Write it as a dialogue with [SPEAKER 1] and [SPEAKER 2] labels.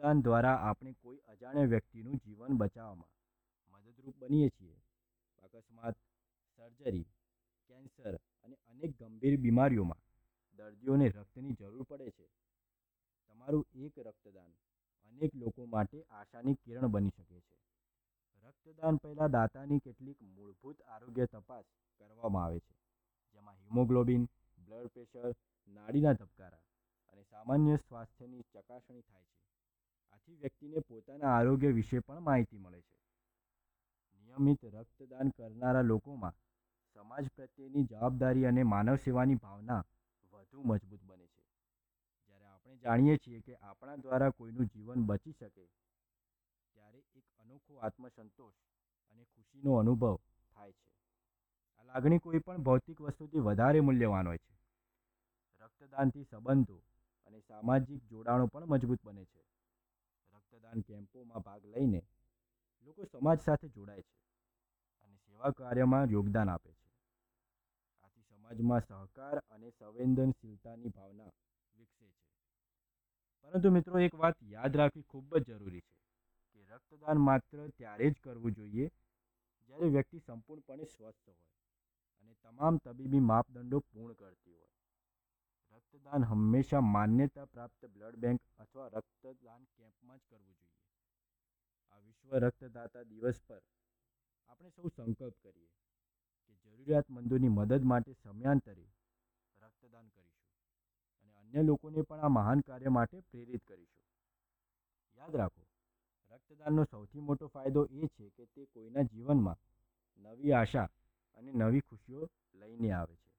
[SPEAKER 1] રક્તદાન દ્વારા આપણે કોઈ અજાણ્યા વ્યક્તિનું જીવન બચાવવામાં મદદરૂપ બનીએ છીએ. અકસ્માત, સર્જરી, કેન્સર અને અનેક ગંભીર બીમારીઓમાં દર્દીઓને રક્તની જરૂર પડે છે. તમારું એક રક્તદાન અનેક લોકો માટે આશાની કિરણ બની શકે છે. રક્તદાન પહેલાં દાતાની કેટલીક મૂળભૂત આરોગ્ય તપાસ કરવામાં આવે છે, જેમાં હિમોગ્લોબિન, બ્લડ પ્રેશર, નાડીના ધબકારા અને સામાન્ય સ્વાસ્થ્યની ચકાસણી થાય છે. આથી વ્યક્તિને પોતાના આરોગ્ય વિશે પણ માહિતી મળે છે. નિયમિત રક્તદાન કરનારા લોકોમાં સમાજ પ્રત્યેની જવાબદારી અને માનવ સેવાની ભાવના વધુ મજબૂત બને છે. જ્યારે આપણે જાણીએ છીએ કે આપણા દ્વારા કોઈનું જીવન બચી શકે, ત્યારે એક અનોખો આત્મસંતોષ અને ખુશીનો અનુભવ થાય છે. આ લાગણી કોઈ પણ ભૌતિક વસ્તુથી વધારે મૂલ્યવાન હોય છે. રક્તદાનથી સંબંધો અને સામાજિક જોડાણો પણ મજબૂત બને છે. રક્તદાન કેમ્પોમાં ભાગ લઈને લોકો સમાજ સાથે જોડાય છે અને સેવા કાર્યમાં યોગદાન આપે છે. આથી સમાજમાં સહકાર અને સંવેદનશીલતાની ભાવના વિકસે છે. પરંતુ મિત્રો, એક વાત યાદ રાખવી ખૂબ જ જરૂરી છે કે રક્તદાન માત્ર ત્યારે જ કરવું જોઈએ જ્યારે વ્યક્તિ સંપૂર્ણપણે સ્વસ્થ હોય અને તમામ તબીબી માપદંડો પૂર્ણ કરતી હોય. રક્તદાન હંમેશા માન્યતા પ્રાપ્ત બ્લડ બેંક અથવા રક્તદાન કેમ્પમાં જ કરવું જોઈએ. આ વિશ્વ રક્તદાતા દિવસ પર આપણે સૌ સંકલ્પ કરીએ કે જરૂરિયાતમંદોની મદદ માટે સમયાંતરે રક્તદાન કરીશું અને અન્ય લોકોને પણ આ મહાન કાર્ય માટે પ્રેરિત કરીશું. યાદ રાખો, રક્તદાનનો સૌથી મોટો ફાયદો એ છે કે તે કોઈના જીવનમાં નવી આશા અને નવી ખુશીઓ લઈને આવે છે.